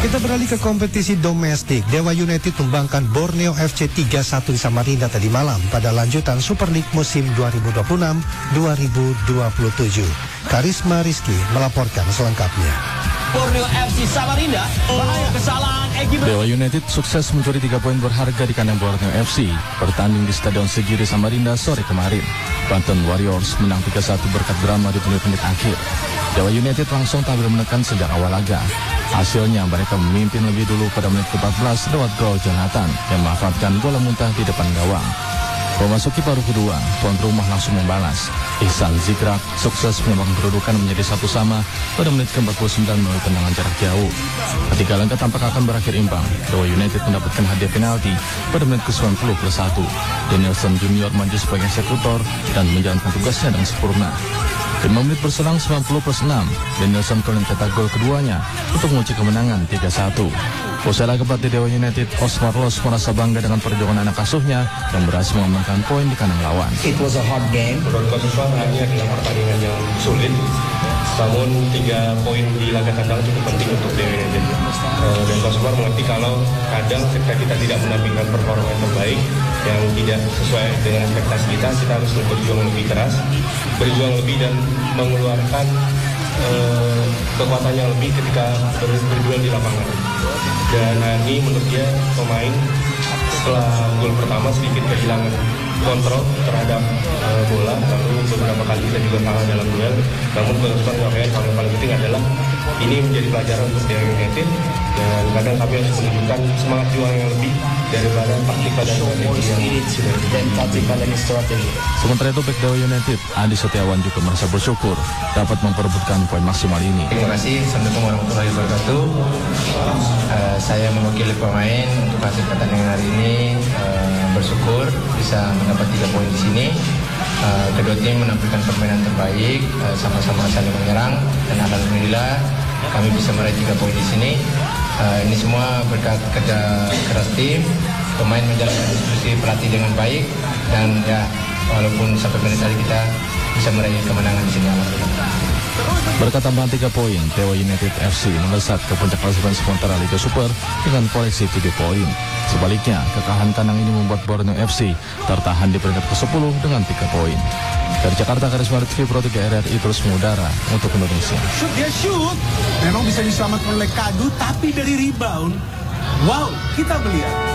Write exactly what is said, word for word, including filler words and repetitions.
Kita beralih ke kompetisi domestik. Dewa United tumbangkan Borneo F C tiga satu di Samarinda tadi malam pada lanjutan Super League musim dua ribu dua puluh enam dua ribu dua puluh tujuh. Karisma Rizky melaporkan selengkapnya. Borneo F C Samarinda, bahaya kesalahan Egy. Dewa United sukses mencuri tiga poin berharga di kandang Borneo F C bertanding di Stadion Segiri Samarinda sore kemarin. Banten Warriors menang tiga satu berkat drama di menit-menit akhir. Dewa United langsung tampil menekan sejak awal laga. Hasilnya mereka memimpin lebih dulu pada menit ke empat belas lewat gol Jonathan yang memanfaatkan bola muntah di depan gawang. Memasuki paruh kedua, tuan rumah langsung membalas. Ihsan Zikrak sukses menyamakan kedudukan menjadi satu sama pada menit ke empat puluh sembilan melalui tendangan jarak jauh. Ketika laga tampak akan berakhir imbang, Dewa United mendapatkan hadiah penalti pada menit ke sembilan puluh plus satu. Danielson Junior maju sebagai eksekutor dan menjalankan tugasnya dengan sempurna. lima menit berselang sembilan puluh plus enam, Danielson kembali mencetak gol keduanya untuk mengunci kemenangan tiga satu. Usai laga pelatih Dewa United, Osmar Los merasa bangga dengan perjuangan anak asuhnya yang berhasil mengamankan poin di kandang lawan. It was a hard game. Menurut Coach Osmar, ini adalah pertandingan yang sulit. Namun tiga poin di laga kandang cukup penting untuk Dewa United. Uh, dan Coach Osmar mengerti kalau kadang ketika kita tidak menampilkan performa yang terbaik, yang tidak sesuai dengan ekspektasi kita, kita harus berjuang lebih keras, berjuang lebih dan mengeluarkan uh, kekuatan yang lebih ketika ber berjuang di lapangan. Dan ini menurut dia pemain setelah gol pertama sedikit kehilangan kontrol terhadap uh, bola, lalu beberapa kali kita juga kalah dalam duel. Namun Coach Osmar menyampaikan yang paling penting adalah ini menjadi pelajaran untuk Dewa United, dan kadang kami harus menunjukkan semangat juang yang lebih daripada taktik pada strategi. Sementara itu bek Dewa United, Adi Setiawan juga merasa bersyukur dapat memperebutkan poin maksimal ini. Terima kasih, Assalamualaikum warahmatullahi wabarakatuh. Uh, saya mewakili pemain untuk hasil pertandingan hari ini, uh, bersyukur bisa mendapat tiga poin di sini. Uh, kedua tim menampilkan permainan terbaik, uh, sama-sama saling menyerang, dan alhamdulillah kami bisa meraih tiga poin di sini. Uh, ini semua berkat kerja keras tim, pemain menjalankan instruksi pelatih dengan baik, dan ya walaupun sampai menit tadi kita bisa meraih kemenangan di sini. Berkat tambahan tiga poin, Dewa United F C melesat ke puncak klasemen sementara Liga Super dengan koleksi tujuh poin. Sebaliknya, kekalahan kandang ini membuat Borneo F C tertahan di peringkat ke sepuluh dengan tiga poin. Dari Jakarta, Karisma Rizky, Pro tiga R R I terus mengudara untuk Indonesia. Shoot, dia shoot. Memang bisa diselamatkan oleh Kadu, tapi dari rebound. Wow, kita melihat